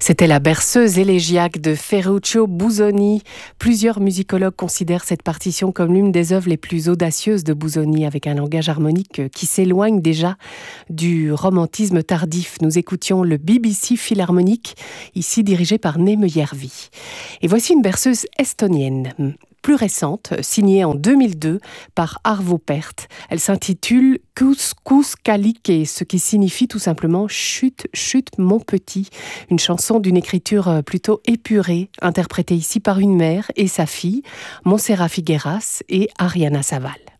C'était la berceuse élégiaque de Ferruccio Busoni. Plusieurs musicologues considèrent cette partition comme l'une des œuvres les plus audacieuses de Busoni, avec un langage harmonique qui s'éloigne déjà du romantisme tardif. Nous écoutions le BBC Philharmonique, ici dirigé par Neeme Järvi. Et voici une berceuse estonienne, plus récente, signée en 2002 par Arvo Pärt. Elle s'intitule Kuuskalikke, ce qui signifie tout simplement Chute, chute mon petit. Une chanson d'une écriture plutôt épurée, interprétée ici par une mère et sa fille, Montserrat Figueras et Ariana Saval.